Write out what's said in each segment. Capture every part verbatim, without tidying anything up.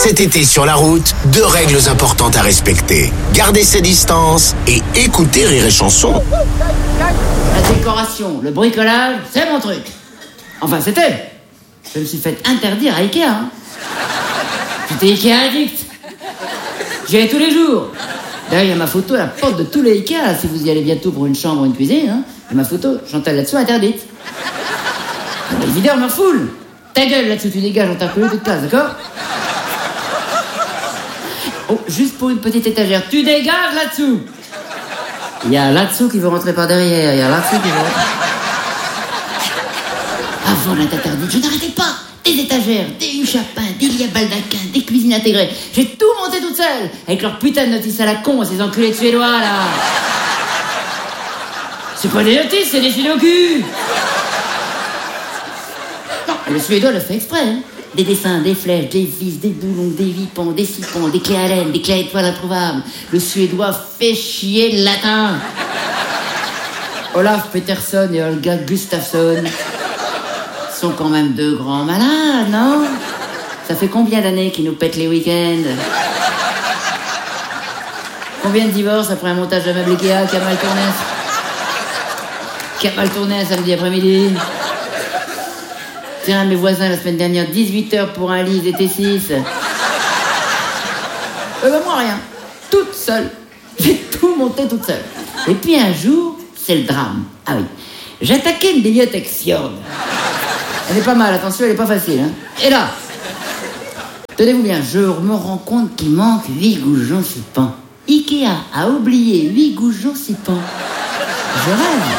Cet été sur la route, deux règles importantes à respecter. Garder ses distances et écouter Rire et Chanson. La décoration, le bricolage, c'est mon truc. Enfin, c'était. Je me suis fait interdire à Ikea. Hein. J'étais Ikea addict. J'y allais tous les jours. D'ailleurs, il y a ma photo à la porte de tous les Ikea, là, si vous y allez bientôt pour une chambre ou une cuisine. Hein. Il y a ma photo, Chantal là-dessous, interdite. Les videurs me refoulent. Ta gueule là-dessous, tu dégages, on t'a recollé toute classe, d'accord? Oh, juste pour une petite étagère, tu dégages là-dessous. Il y a là-dessous qui veut rentrer par derrière, il y a là-dessous qui veut rentrer... Avant d'être interdite, je n'arrêtais pas. Des étagères, des huches à pain, des lits à baldaquin, des cuisines intégrées. J'ai tout monté toute seule, avec leur putain de notice à la con, ces enculés de Suédois, là. C'est pas des notices, c'est des filets au cul. Non, le Suédois le fait exprès, hein. Des dessins, des flèches, des vis, des boulons, des vipans, des sipons, des clés à laine, des clés à étoiles introuvables. Le Suédois fait chier le latin. Olaf Peterson et Olga Gustafsson sont quand même deux grands malades, non? Ça fait combien d'années qu'ils nous pètent les week-ends? Combien de divorces après un montage de meubles Ikea qui a mal tourné? Qui a mal tourné un samedi après-midi? Tiens, mes voisins, la semaine dernière, dix-huit heures pour un lit, ils étaient six. Euh, ben moi, rien. Toute seule. J'ai tout monté toute seule. Et puis un jour, c'est le drame. Ah oui. J'attaquais une bibliothèque Fjord. Elle est pas mal, attention, elle est pas facile. Hein. Et là, tenez-vous bien, je me rends compte qu'il manque huit goujons sipans. Ikea a oublié huit goujons sipans. Je rêve.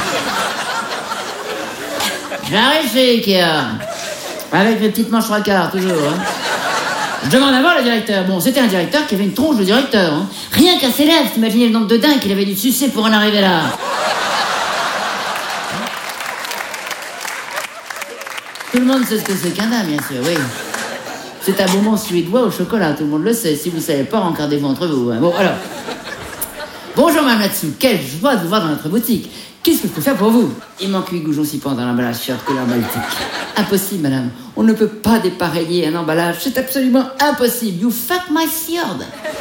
J'arrive chez Ikea. Avec mes petites manches trois quarts, toujours. Hein. Je demande à voir le directeur. Bon, c'était un directeur qui avait une tronche de directeur. Hein. Rien qu'à ses lèvres, imaginez le nombre de dingues qu'il avait dû sucer pour en arriver là. Tout le monde sait ce que c'est qu'un dame, bien sûr, oui. C'est un bonbon suédois au chocolat, tout le monde le sait. Si vous ne savez pas, rencardez-vous entre vous. Hein. Bon, alors. Bonjour, madame là-dessous. Quelle joie de vous voir dans notre boutique. Qu'est-ce que je peux faire pour vous? Il manque huit goujons sipans dans l'emballage Fjord couleur baltique. Impossible, madame. On ne peut pas dépareiller un emballage. C'est absolument impossible. You fuck my Fjord.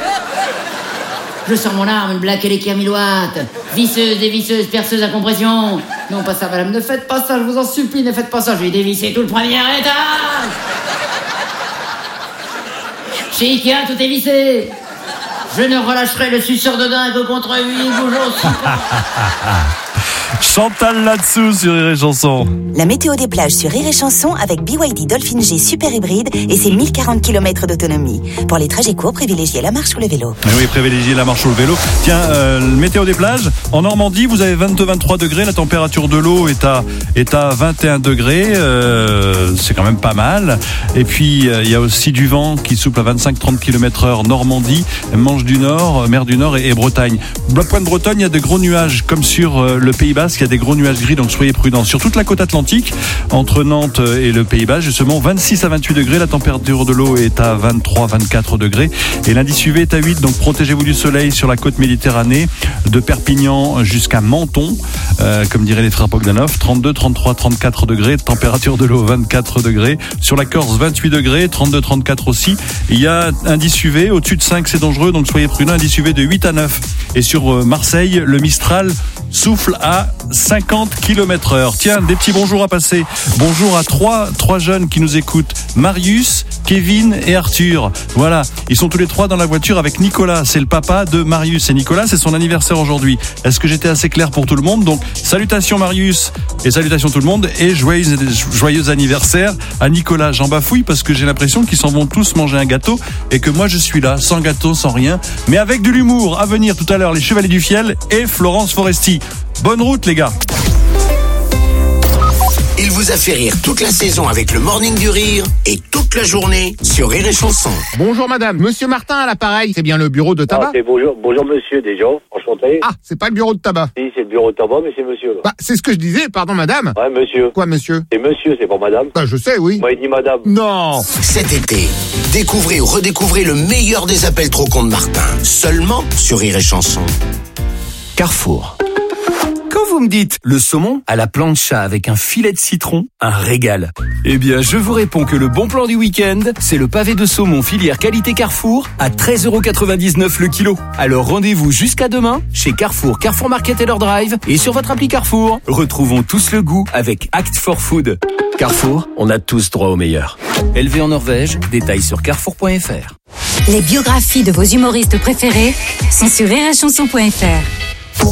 Je sors mon arme, une Black Eleke mille watts. Visseuse, dévisseuse, perceuse à compression. Non, pas ça, madame. Ne faites pas ça, je vous en supplie. Ne faites pas ça. Je vais dévisser tout le premier étage. Chez Ikea, tout est vissé. Je ne relâcherai le suceur de dingue que contre huit goujons sipans. Chantal là-dessous sur Rire et Chanson. La météo des plages sur Rire et Chanson avec B Y D Dolphin G Super Hybride et ses mille quarante kilomètres d'autonomie. Pour les trajets courts, privilégiez la marche ou le vélo. Oui, privilégiez la marche ou le vélo. Tiens, euh, le météo des plages. En Normandie, vous avez vingt-deux à vingt-trois degrés. La température de l'eau est à, est à vingt et un degrés. Euh, c'est quand même pas mal. Et puis, euh, il y a aussi du vent qui souffle à vingt-cinq à trente kilomètres heure. Normandie, Manche du Nord, mer du Nord et, et Bretagne. Bloc Point de Bretagne, il y a de gros nuages comme sur euh, le Pays Basque. Il y a des gros nuages gris, donc soyez prudents. Sur toute la côte atlantique, entre Nantes et le Pays Basque, justement, vingt-six à vingt-huit degrés. La température de l'eau est à vingt-trois à vingt-quatre degrés. Et l'indice U V est à huit, donc protégez-vous du soleil sur la côte Méditerranée, de Perpignan jusqu'à Menton, euh, comme diraient les frères Bogdanov. trente-deux, trente-trois, trente-quatre degrés. Température de l'eau, vingt-quatre degrés. Sur la Corse, vingt-huit degrés. trente-deux, trente-quatre aussi. Il y a indice U V, au-dessus de cinq, c'est dangereux, donc soyez prudents. Indice U V de huit à neuf. Et sur Marseille, le Mistral souffle à cinquante kilomètres heure. Tiens, des petits bonjours à passer. Bonjour à trois, trois jeunes qui nous écoutent. Marius, Kevin et Arthur. Voilà, ils sont tous les trois dans la voiture avec Nicolas. C'est le papa de Marius. Et Nicolas, c'est son anniversaire aujourd'hui. Est-ce que j'étais assez clair pour tout le monde? Donc, salutations Marius et salutations tout le monde. Et joyeux, joyeux anniversaire à Nicolas. J'en bafouille parce que j'ai l'impression qu'ils s'en vont tous manger un gâteau et que moi je suis là, sans gâteau, sans rien, mais avec de l'humour. À venir tout à l'heure, les Chevaliers du Fiel et Florence Foresti. Bonne route les gars. Il vous a fait rire toute la saison avec le Morning du Rire et toute la journée sur Rire et Chanson. Bonjour madame, monsieur Martin à l'appareil, c'est bien le bureau de tabac? Ah, c'est bonjour, bonjour monsieur déjà, enchanté. Ah, c'est pas le bureau de tabac? Si, c'est le bureau de tabac, mais c'est monsieur. Là. Bah, c'est ce que je disais, pardon madame. Ouais, monsieur. Quoi monsieur? C'est monsieur, c'est pas madame. Bah, je sais, oui. Moi, il dit madame. Non. Cet été, découvrez ou redécouvrez le meilleur des appels trop cons de Martin, seulement sur Rire et Chanson. Carrefour. Quand vous me dites, le saumon à la plancha avec un filet de citron, un régal. Eh bien, je vous réponds que le bon plan du week-end, c'est le pavé de saumon filière qualité Carrefour à treize euros quatre-vingt-dix-neuf le kilo. Alors rendez-vous jusqu'à demain chez Carrefour, Carrefour Market et leur drive et sur votre appli Carrefour. Retrouvons tous le goût avec Act for Food. Carrefour, on a tous droit au meilleur. Élevé en Norvège, détails sur carrefour point f r. Les biographies de vos humoristes préférés sont sur rire et chanson point f r.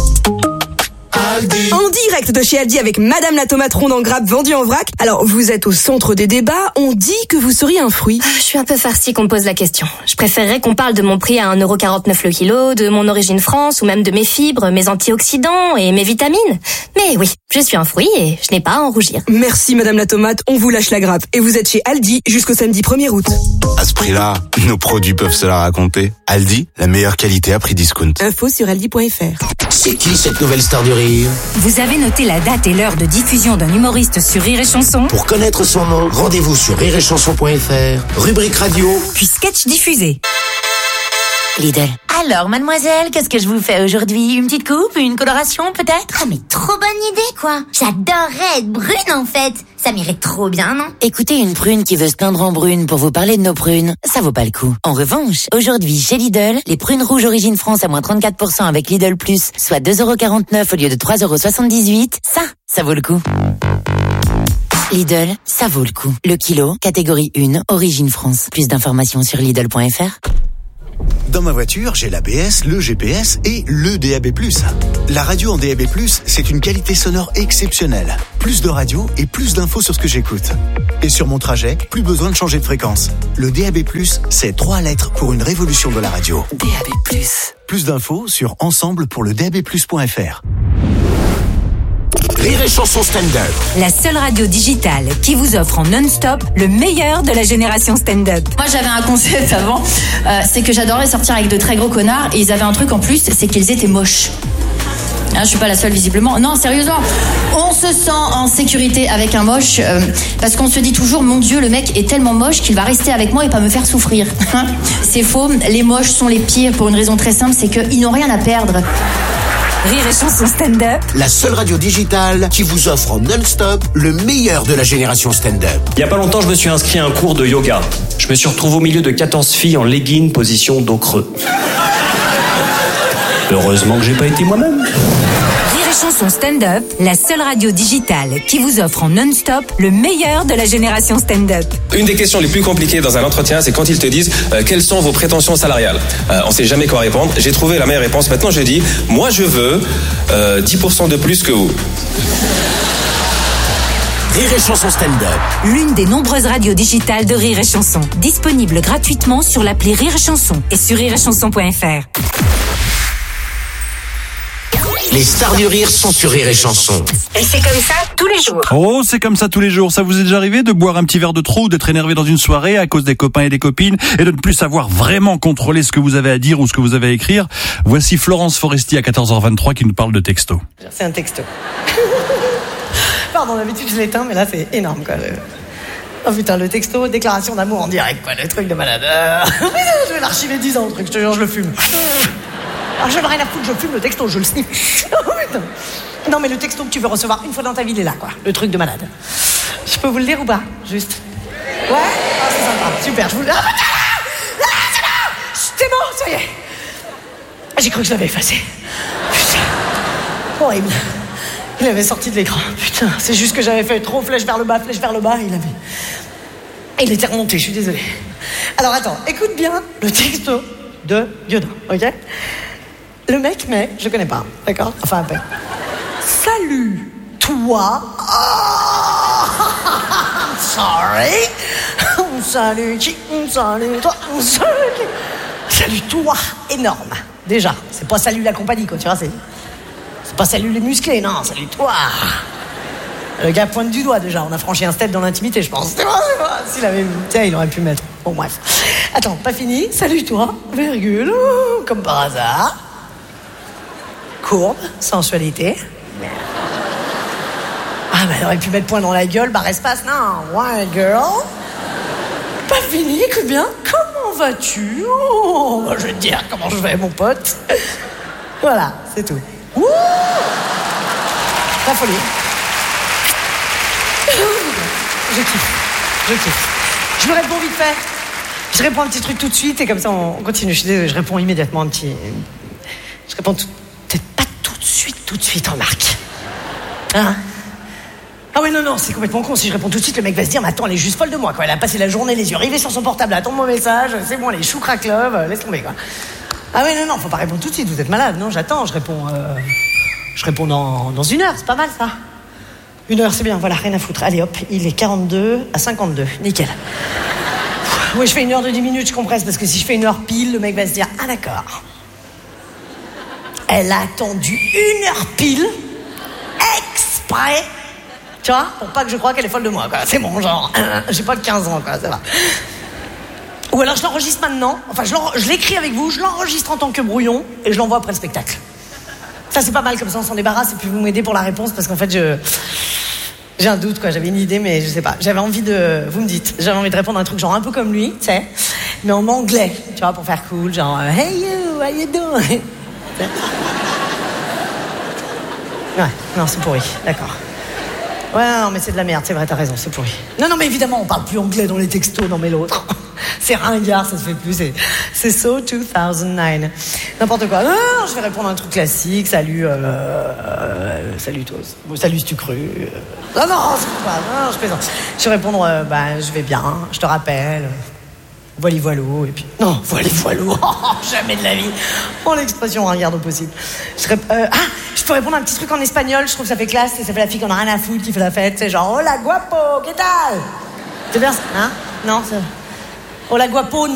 En direct de chez Aldi avec Madame la tomate ronde en grappe vendue en vrac. Alors, vous êtes au centre des débats. On dit que vous seriez un fruit. Je suis un peu farcie qu'on me pose la question. Je préférerais qu'on parle de mon prix à un euro quarante-neuf le kilo, de mon origine France, ou même de mes fibres, mes antioxydants et mes vitamines. Mais oui, je suis un fruit et je n'ai pas à en rougir. Merci Madame la tomate, on vous lâche la grappe. Et vous êtes chez Aldi jusqu'au samedi premier août. À ce prix-là, nos produits peuvent se la raconter. Aldi, la meilleure qualité à prix discount. Info sur aldi point f r. C'est qui cette nouvelle star du rire? Vous avez noté la date et l'heure de diffusion d'un humoriste sur Rire et Chanson? Pour connaître son nom, rendez-vous sur rire et chanson point f r, rubrique radio, puis sketch diffusé. Lidl. Alors, mademoiselle, qu'est-ce que je vous fais aujourd'hui? Une petite coupe? Une coloration, peut-être? Ah, mais trop bonne idée, quoi. J'adorerais être brune, en fait. Ça m'irait trop bien, non? Écoutez, une prune qui veut se peindre en brune pour vous parler de nos prunes, ça vaut pas le coup. En revanche, aujourd'hui, chez Lidl, les prunes rouges origine France à moins trente-quatre pour cent avec Lidl Plus, soit deux euros quarante-neuf au lieu de trois euros soixante-dix-huit, ça, ça vaut le coup. Lidl, ça vaut le coup. Le kilo, catégorie un, origine France. Plus d'informations sur lidl point f r. Dans ma voiture, j'ai l'A B S, le G P S et le D A B plus. La radio en D A B plus, c'est une qualité sonore exceptionnelle. Plus de radio et plus d'infos sur ce que j'écoute. Et sur mon trajet, plus besoin de changer de fréquence. Le D A B plus, c'est trois lettres pour une révolution de la radio. D A B plus. Plus d'infos sur ensemble pour le d a b plus point f r. Rire et chanson stand-up. La seule radio digitale qui vous offre en non-stop le meilleur de la génération stand-up. Moi j'avais un concept avant, euh, c'est que j'adorais sortir avec de très gros connards et ils avaient un truc en plus, c'est qu'ils étaient moches. Hein, je suis pas la seule visiblement. Non, sérieusement, on se sent en sécurité avec un moche euh, parce qu'on se dit toujours, mon Dieu, le mec est tellement moche qu'il va rester avec moi et pas me faire souffrir. C'est faux, les moches sont les pires pour une raison très simple, c'est qu'ils n'ont rien à perdre. Rire et chanson stand-up. La seule radio digitale qui vous offre en non-stop le meilleur de la génération stand-up. Il y a pas longtemps, je me suis inscrit à un cours de yoga. Je me suis retrouvé au milieu de quatorze filles en legging, position dos creux. Heureusement que j'ai pas été moi-même. Rire et chanson stand-up, la seule radio digitale qui vous offre en non-stop le meilleur de la génération stand-up. Une des questions les plus compliquées dans un entretien, c'est quand ils te disent euh, quelles sont vos prétentions salariales. Euh, on sait jamais quoi répondre. J'ai trouvé la meilleure réponse. Maintenant, je dis, moi, je veux euh, dix pour cent de plus que vous. Rire et chanson stand-up. L'une des nombreuses radios digitales de Rire et chanson. Disponible gratuitement sur l'appli Rire et chanson et sur rire et chanson point f r. Les stars du rire sont sur Rire et Chanson. Et c'est comme ça tous les jours. Oh, c'est comme ça tous les jours. Ça vous est déjà arrivé de boire un petit verre de trop ou d'être énervé dans une soirée à cause des copains et des copines et de ne plus savoir vraiment contrôler ce que vous avez à dire ou ce que vous avez à écrire? Voici Florence Foresti à quatorze heures vingt-trois qui nous parle de texto. C'est un texto. Pardon, d'habitude je l'éteins, mais là c'est énorme quoi. Le... Oh putain, le texto, déclaration d'amour en direct quoi, le truc de malade. Euh... je vais l'archiver dix ans le truc, je te jure, je le fume. Alors je n'ai rien à foutre, je fume le texto, je le sniffe. Oh putain. Non mais le texto que tu veux recevoir une fois dans ta vie, il est là quoi, le truc de malade. Je peux vous le lire ou pas? Juste. Ouais? Oh, c'est sympa, super, je vous le... Ah putain! Ah, c'est bon! C'est bon, ça y est. J'ai cru que je l'avais effacé. Putain. Horrible. Il avait sorti de l'écran. Putain, c'est juste que j'avais fait trop flèche vers le bas, flèche vers le bas, il avait... Il était remonté, je suis désolée. Alors attends, écoute bien le texto de Dieudonné, ok? Le mec met, je connais pas, d'accord? Enfin, un peu. Salut, toi. Oh, sorry. Salut, qui? Salut, toi. Salut. Salut, toi. Énorme. Déjà, c'est pas salut la compagnie, quoi, tu vois, c'est... C'est pas salut les musclés, non, salut toi. Le gars pointe du doigt déjà, on a franchi un step dans l'intimité, je pense. C'est bon, c'est bon. S'il avait... Tiens, il aurait pu mettre. Bon, bref. Attends, pas fini. Salut toi, virgule, comme par hasard. Courbe, sensualité. Ah, bah, il aurait pu mettre point dans la gueule, barre espace. Non, ouais, girl. Pas fini, écoute bien. Comment vas-tu? Oh, bah, je vais te dire comment je vais, mon pote. Voilà, c'est tout. Ouh. La folie. Je kiffe. Je kiffe. Je lui réponds vite fait. Je réponds un petit truc tout de suite et comme ça on continue. Je suis désolée, je réponds immédiatement un petit... Je réponds tout... Peut-être pas tout de suite, tout de suite, remarque. Hein? Ah ouais, non, non, c'est complètement con. Si je réponds tout de suite, le mec va se dire, mais attends, elle est juste folle de moi, quoi. Elle a passé la journée les yeux rivés sur son portable, elle attend mon message, c'est bon, elle est chou crack love, laisse tomber, quoi. Ah ouais, non, non, faut pas répondre tout de suite, vous êtes malade. Non, j'attends, je réponds... Euh... Je réponds dans, dans une heure, c'est pas mal, ça. Une heure, c'est bien, voilà, rien à foutre. Allez, hop, il est quarante-deux à cinquante-deux, nickel. Oui, je fais une heure de dix minutes, je compresse, parce que si je fais une heure pile, le mec va se dire, ah d'accord. Elle a attendu une heure pile, exprès, tu vois, pour pas que je croie qu'elle est folle de moi, quoi. C'est bon, genre, euh, j'ai pas que quinze ans, quoi, ça va. Ou alors je l'enregistre maintenant, enfin, je, je l'écris avec vous, je l'enregistre en tant que brouillon, et je l'envoie après le spectacle. Ça, c'est pas mal, comme ça, on s'en débarrasse, et puis vous m'aidez pour la réponse, parce qu'en fait, je... J'ai un doute, quoi. J'avais une idée, mais je sais pas. J'avais envie de... Vous me dites. J'avais envie de répondre à un truc genre un peu comme lui, tu sais. Mais en anglais, tu vois, pour faire cool. Genre, hey you, how you doing? Ouais, non, c'est pourri. D'accord. Ouais, non, mais c'est de la merde. C'est vrai, t'as raison, c'est pourri. Non, non, mais évidemment, on parle plus anglais dans les textos. Non, mais l'autre... C'est ringard, ça se fait plus. C'est, c'est so deux mille neuf. N'importe quoi. Non, non, je vais répondre à un truc classique. Salut, euh, euh, salut toi. Bon, salut si tu cru. Euh, non, non, c'est pas. Non, je plaisante. Je vais répondre, euh, bah, je vais bien. Je te rappelle. Voili voilou. Et puis, non, voili voilou. Oh, jamais de la vie. Oh, l'expression ringard au possible. Je rép... euh, ah, je peux répondre à un petit truc en espagnol. Je trouve que ça fait classe. Et ça fait la fille qu'on a rien à foutre qui fait la fête. C'est genre, hola guapo, ¿qué tal? C'est bien ça, hein? Non, c'est. Hola guapo.